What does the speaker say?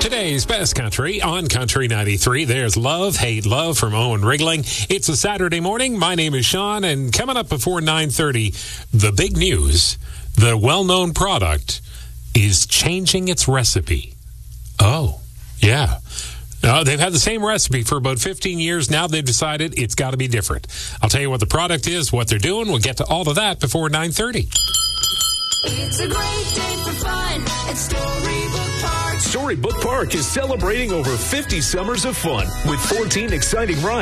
Today's Best Country on Country 93. There's Love, Hate, Love from Owen Rigling. It's a Saturday morning. My name is Sean, and coming up before 9:30, the big news, the well-known product is changing its recipe. Oh, yeah. They've had the same recipe for about 15 years. Now they've decided it's got to be different. I'll tell you what the product is, what they're doing. We'll get to all of that before 9:30. It's a great day for fun at Storybook Park. Storybook Park is celebrating over 50 summers of fun with 14 exciting rides.